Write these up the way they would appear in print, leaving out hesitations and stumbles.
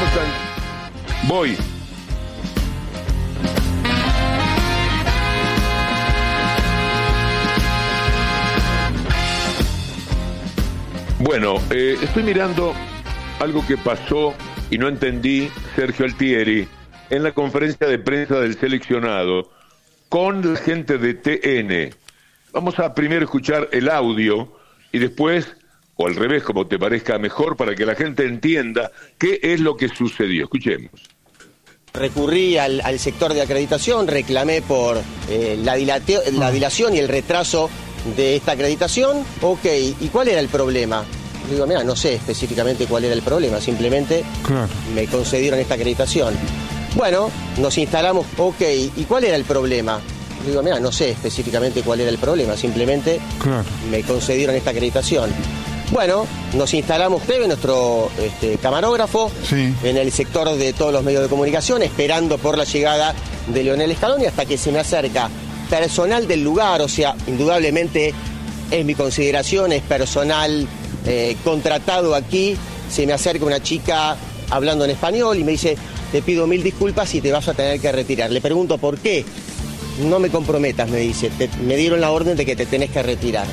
Voy. Bueno, estoy mirando algo que pasó y no entendí, Sergio Altieri, en la conferencia de prensa del seleccionado con la gente de TN. Vamos a primero escuchar el audio y después, o al revés, como te parezca mejor, para que la gente entienda qué es lo que sucedió. Escuchemos. Recurrí al sector de acreditación, reclamé por la dilación y el retraso de esta acreditación. Ok, ¿y cuál era el problema? Digo, mira, no sé específicamente cuál era el problema, simplemente me concedieron esta acreditación. Bueno, nos instalamos, ok, ¿y cuál era el problema? Digo, mira, no sé específicamente cuál era el problema, simplemente me concedieron esta acreditación. Bueno, nos instalamos, usted ve nuestro camarógrafo en el sector de todos los medios de comunicación, esperando por la llegada de Lionel Scaloni hasta que se me acerca personal del lugar, o sea, indudablemente es mi consideración, es personal contratado aquí, se me acerca una chica hablando en español y me dice, te pido 1000 disculpas y te vas a tener que retirar. Le pregunto, ¿por qué? No me comprometas, me dice, me dieron la orden de que te tenés que retirar.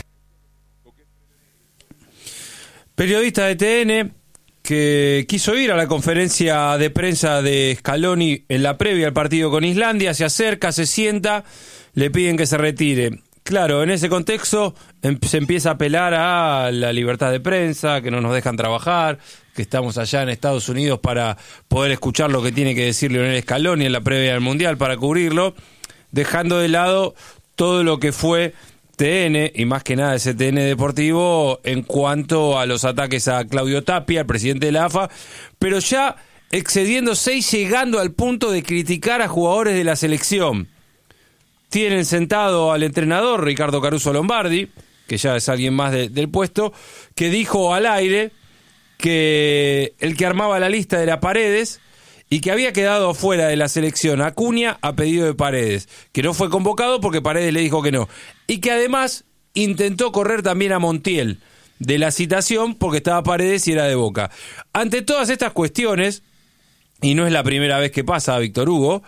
Periodista de TN que quiso ir a la conferencia de prensa de Scaloni en la previa al partido con Islandia, se acerca, se sienta, le piden que se retire. Claro, en ese contexto se empieza a apelar a la libertad de prensa, que no nos dejan trabajar, que estamos allá en Estados Unidos para poder escuchar lo que tiene que decir Lionel Scaloni en la previa del Mundial para cubrirlo, dejando de lado todo lo que fue TN, y más que nada ese TN deportivo, en cuanto a los ataques a Claudio Tapia, el presidente de la AFA, pero ya excediéndose y llegando al punto de criticar a jugadores de la selección. Tienen sentado al entrenador Ricardo Caruso Lombardi, que ya es alguien más del puesto, que dijo al aire que el que armaba la lista era Paredes y que había quedado fuera de la selección Acuña a pedido de Paredes, que no fue convocado porque Paredes le dijo que no, y que además intentó correr también a Montiel de la citación porque estaba Paredes y era de Boca. Ante todas estas cuestiones, y no es la primera vez que pasa, Víctor Hugo,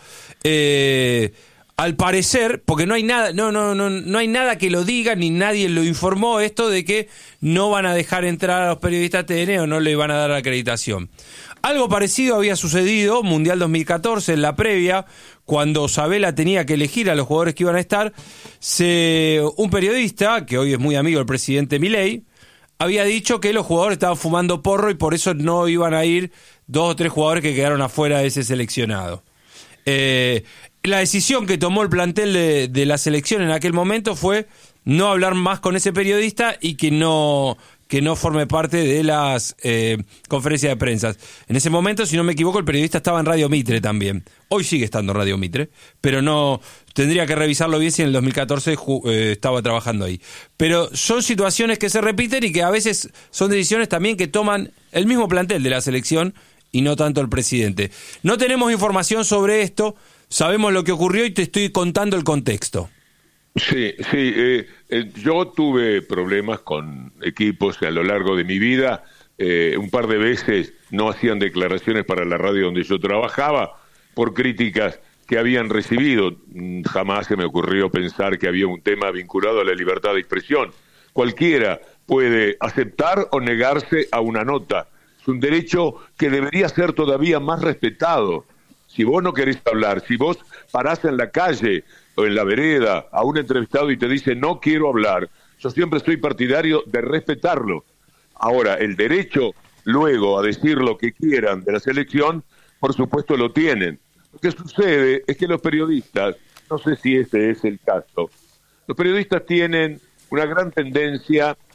al parecer, porque no hay nada, no hay nada que lo diga, ni nadie lo informó, esto de que no van a dejar entrar a los periodistas TN o no le van a dar acreditación. Algo parecido había sucedido Mundial 2014, en la previa, cuando Sabella tenía que elegir a los jugadores que iban a estar. Un periodista, que hoy es muy amigo del presidente Milei, había dicho que los jugadores estaban fumando porro y por eso no iban a ir 2 o 3 jugadores que quedaron afuera de ese seleccionado. La decisión que tomó el plantel de la selección en aquel momento fue no hablar más con ese periodista y que no forme parte de las conferencias de prensa. En ese momento, si no me equivoco, el periodista estaba en Radio Mitre también. Hoy sigue estando en Radio Mitre, pero no tendría que revisarlo bien si en el 2014 estaba trabajando ahí. Pero son situaciones que se repiten y que a veces son decisiones también que toman el mismo plantel de la selección y no tanto el presidente. No tenemos información sobre esto, sabemos lo que ocurrió y te estoy contando el contexto. Sí, yo tuve problemas con equipos a lo largo de mi vida, un par de veces no hacían declaraciones para la radio donde yo trabajaba por críticas que habían recibido. Jamás se me ocurrió pensar que había un tema vinculado a la libertad de expresión. Cualquiera puede aceptar o negarse a una nota, es un derecho que debería ser todavía más respetado. Si vos no querés hablar, si vos parás en la calle o en la vereda a un entrevistado y te dice no quiero hablar, yo siempre soy partidario de respetarlo. Ahora, el derecho luego a decir lo que quieran de la selección, por supuesto lo tienen. Lo que sucede es que los periodistas, no sé si este es el caso, los periodistas tienen una gran tendencia